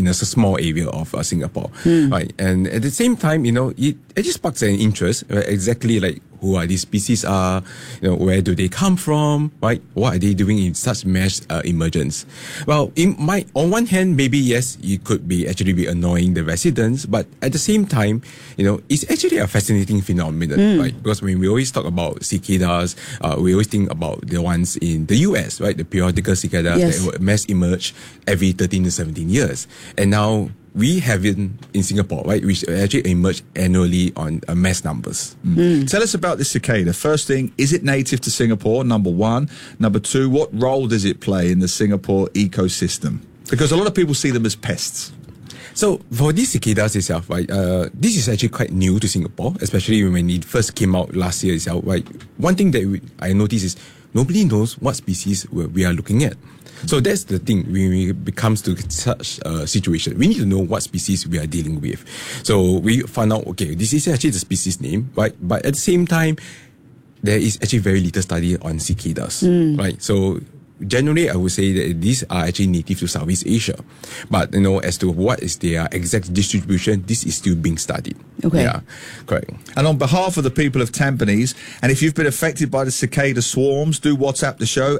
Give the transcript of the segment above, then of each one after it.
in a small area of Singapore, right? And at the same time, it just sparks an interest, exactly like who are these species are, where do they come from, right? What are they doing in such mass emergence? Well, on one hand, maybe yes, it could be annoying the residents, but at the same time, it's actually a fascinating phenomenon, right? Because when we always talk about cicadas, we always think about the ones in the US, right? The periodical cicadas that mass emerge every 13 to 17 years. And now we have it in Singapore, right, which actually emerge annually on mass numbers. Tell us about this cicada. First thing, is it native to Singapore? Number one. Number two, what role does it play in the Singapore ecosystem? Because a lot of people see them as pests. So for these cicadas itself, right, this is actually quite new to Singapore, especially when it first came out last year itself, right? One thing that I noticed is nobody knows what species we are looking at. So that's the thing when it comes to such a situation. We need to know what species we are dealing with. So we found out, okay, this is actually the species name, right? But at the same time, there is actually very little study on cicadas, right? So generally, I would say that these are actually native to Southeast Asia. But, as to what is their exact distribution, this is still being studied. Okay. Yeah, correct. And on behalf of the people of Tampines, and if you've been affected by the cicada swarms, do WhatsApp the show,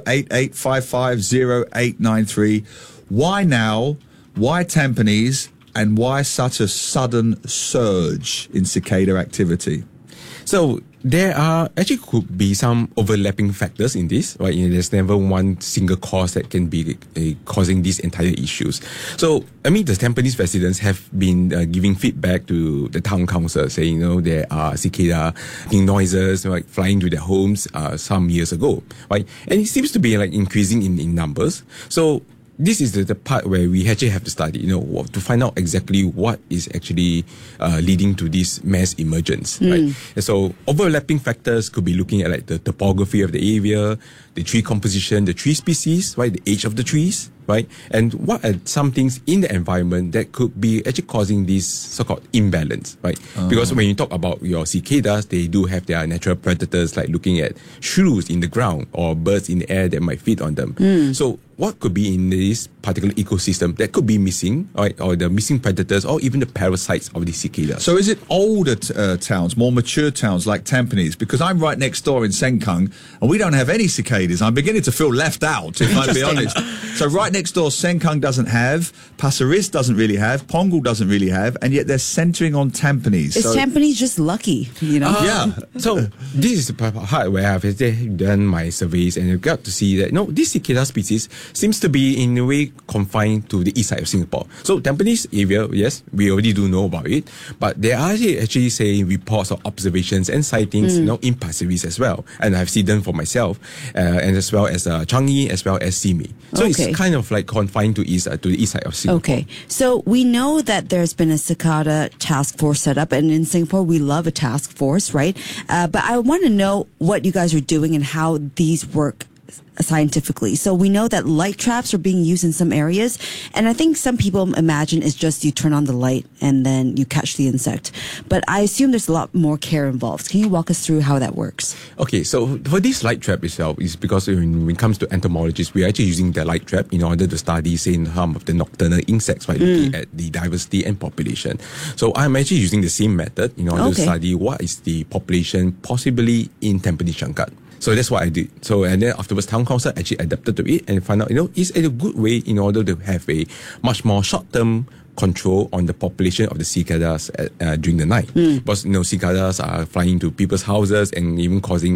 88550893. Why now? Why Tampines? And why such a sudden surge in cicada activity? So there could be some overlapping factors in this, right? There's never one single cause that can be causing these entire issues. So, the Tampines residents have been giving feedback to the town council saying, there are cicada noises, like flying to their homes some years ago, right? And it seems to be increasing in numbers. So, this is the part where we actually have to study, to find out exactly what is actually leading to this mass emergence, right? And so overlapping factors could be looking at the topography of the area, the tree composition, the tree species, right? The age of the trees, right? And what are some things in the environment that could be actually causing this so-called imbalance, right? Because when you talk about your cicadas, they do have their natural predators, like looking at shrews in the ground or birds in the air that might feed on them. So what could be in this particular ecosystem that could be missing, right? Or the missing predators, or even the parasites of the cicadas. So is it older towns, more mature towns like Tampines? Because I'm right next door in Sengkang, and we don't have any cicadas. I'm beginning to feel left out, if I be honest. So right next door, Sengkang doesn't have, Pasir Ris doesn't really have, Punggol doesn't really have, and yet they're centering on Tampines. Is Tampines just lucky, Yeah. So this is the part where I've done my surveys and I've got to see that, this cicada species seems to be in a way confined to the east side of Singapore. So Tampines area, yes, we already do know about it, but there are actually saying reports or observations and sightings, in Pasir Ris as well, and I've seen them for myself, and as well as Changi, as well as Simi. So it's kind of confined to the east side of Singapore. Okay, so we know that there's been a cicada task force set up, and in Singapore we love a task force, right? But I want to know what you guys are doing and how these work scientifically. So we know that light traps are being used in some areas, and I think some people imagine it's just you turn on the light and then you catch the insect. But I assume there's a lot more care involved. Can you walk us through how that works? Okay, so for this light trap itself, is because when it comes to entomologists, we're actually using the light trap in order to study, say, some of the nocturnal insects, by looking at the diversity and population. So I'm actually using the same method in order to study what is the population possibly in Tampines Changkat. So that's what I did. So, and then afterwards, town council actually adapted to it and found out, it's a good way in order to have a much more short-term control on the population of the cicadas during the night. Because, cicadas are flying to people's houses and even causing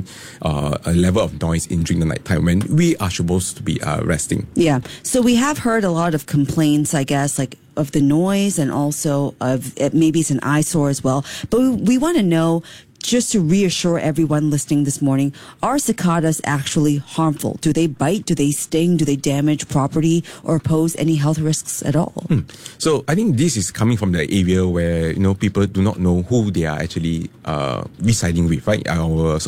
a level of noise during the night time when we are supposed to be resting. Yeah. So we have heard a lot of complaints, I guess, of the noise and also of maybe it's an eyesore as well. But we want to know, just to reassure everyone listening this morning, are cicadas actually harmful? Do they bite? Do they sting? Do they damage property or pose any health risks at all? So I think this is coming from the area where, people do not know who they are actually residing with, right? Our so-called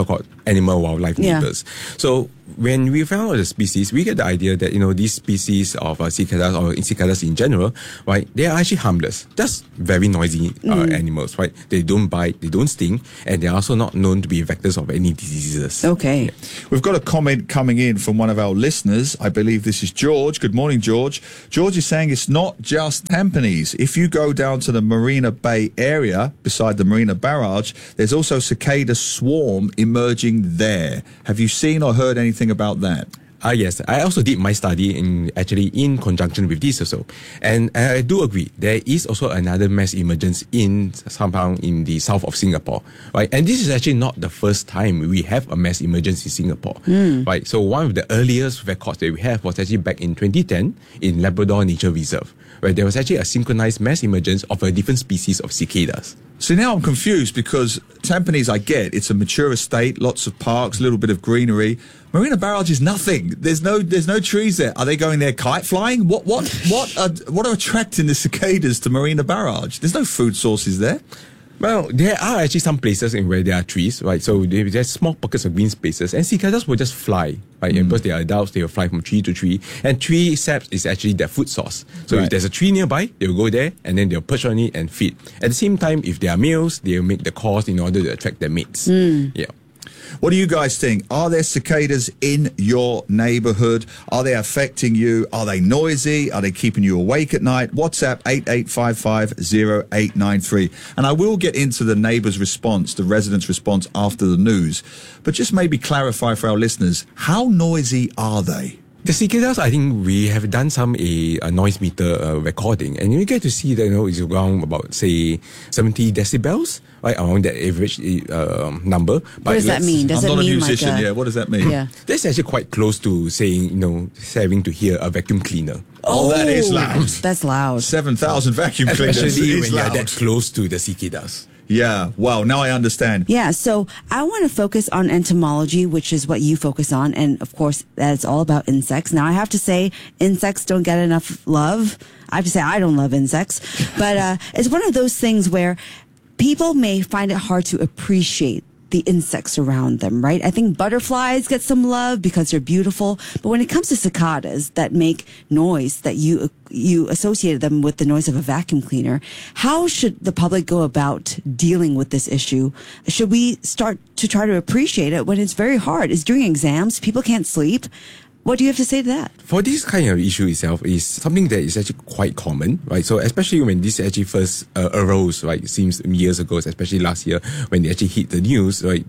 animal wildlife Yeah. neighbors. So when we found out the species, we get the idea that, these species of cicadas or cicadas in general, right, they are actually harmless. Just very noisy animals, right? They don't bite, they don't sting, and they're also not known to be vectors of any diseases. Okay. We've got a comment coming in from one of our listeners. I believe this is George. Good morning, George. George is saying it's not just Tampines. If you go down to the Marina Bay area beside the Marina Barrage, there's also cicada swarm emerging there. Have you seen or heard anything about that? Yes, I also did my study in conjunction with this also. And I do agree, there is also another mass emergence somehow in the south of Singapore, right? And this is actually not the first time we have a mass emergence in Singapore, right? So one of the earliest records that we have was actually back in 2010 in Labrador Nature Reserve, where there was actually a synchronized mass emergence of a different species of cicadas. So now I'm confused because Tampines, I get, it's a mature estate, lots of parks, a little bit of greenery. Marina Barrage is nothing. There's no trees there. Are they going there kite flying? What are attracting the cicadas to Marina Barrage? There's no food sources there. Well, there are actually some places in where there are trees, right? So there's small pockets of green spaces, and cicadas will just fly, right? And because they are adults, they will fly from tree to tree, and tree saps is actually their food source. So if there's a tree nearby, they will go there, and then they'll perch on it and feed. At the same time, if they are males, they will make the calls in order to attract their mates. Yeah. What do you guys think? Are there cicadas in your neighborhood? Are they affecting you? Are they noisy? Are they keeping you awake at night? WhatsApp 88550893. And I will get into the neighbor's response, the resident's response after the news. But just maybe clarify for our listeners, how noisy are they? The cicadas, I think we have done a noise meter recording, and you get to see that it's around about, say, 70 decibels, right, around that average number. But What does that mean? Does I'm it not a mean musician, like yeah. What does that mean? Yeah. That's actually quite close to saying, having to hear a vacuum cleaner. Oh, that is loud. That's loud. 7,000 vacuum cleaners Especially is when you're loud. that close to the cicadas. Yeah, wow, now I understand. Yeah, so I want to focus on entomology, which is what you focus on. And of course, that's all about insects. Now, I have to say, insects don't get enough love. I have to say, I don't love insects. But it's one of those things where people may find it hard to appreciate the insects around them, right? I think butterflies get some love because they're beautiful. But when it comes to cicadas that make noise, that you associated them with the noise of a vacuum cleaner, how should the public go about dealing with this issue? Should we start to try to appreciate it when it's very hard? It's during exams, people can't sleep. What do you have to say to that? For this kind of issue itself is something that is actually quite common, right? So especially when this actually first arose, right? It seems years ago, especially last year when they actually hit the news, right?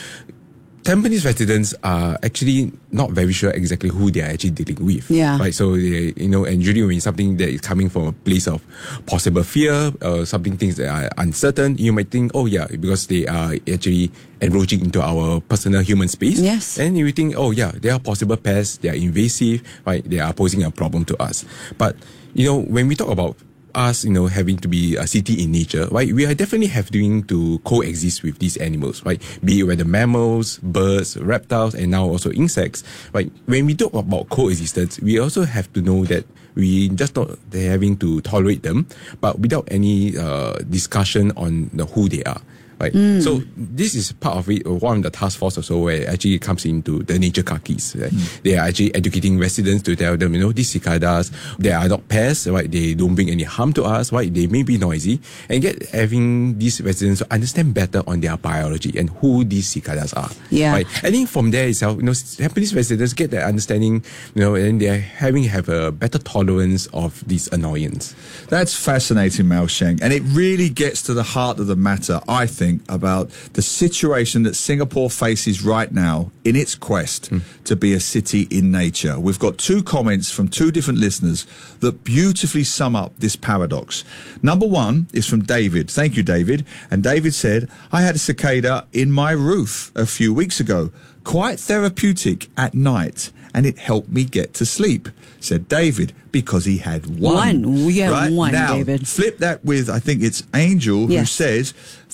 Tampines residents are actually not very sure exactly who they are actually dealing with. Yeah. Right. So they, and usually when something that is coming from a place of possible fear, something things that are uncertain, you might think, oh yeah, because they are actually encroaching into our personal human space. Yes. And you think, oh yeah, they are possible pests, they are invasive, right? They are posing a problem to us. But, when we talk about us, having to be a city in nature, right? We are definitely having to coexist with these animals, right? Be it whether mammals, birds, reptiles, and now also insects, right? When we talk about coexistence, we also have to know that we just not having to tolerate them, but without any discussion on who they are. Right. So this is part of it, one of the task force also, where it actually comes into the nature kakis. Right? They are actually educating residents to tell them, these cicadas, they are not pests, right? They don't bring any harm to us, right? They may be noisy, and having these residents to understand better on their biology and who these cicadas are. Yeah. Right. I think from there itself, Japanese residents get that understanding, and they have a better tolerance of this annoyance. That's fascinating, Mao Sheng. And it really gets to the heart of the matter, I think, about the situation that Singapore faces right now in its quest to be a city in nature. We've got two comments from two different listeners that beautifully sum up this paradox. Number one is from David. Thank you, David. And David said, I had a cicada in my roof a few weeks ago. Quite therapeutic at night, and it helped me get to sleep, said David, because he had one. We have one, now, David. Flip that with, I think it's Angel, who Yes. says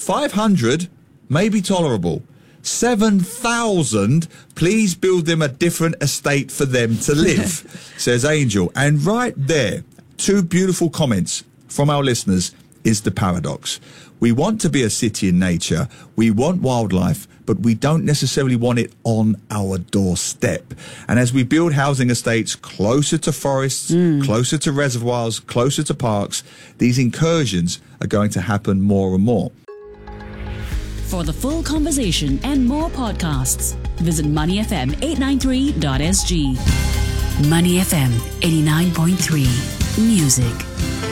500 may be tolerable. 7,000, please build them a different estate for them to live, says Angel. And right there, two beautiful comments from our listeners is the paradox. We want to be a city in nature. We want wildlife, but we don't necessarily want it on our doorstep. And as we build housing estates closer to forests, closer to reservoirs, closer to parks, these incursions are going to happen more and more. For the full conversation and more podcasts, visit moneyfm893.sg. Money FM 89.3. Music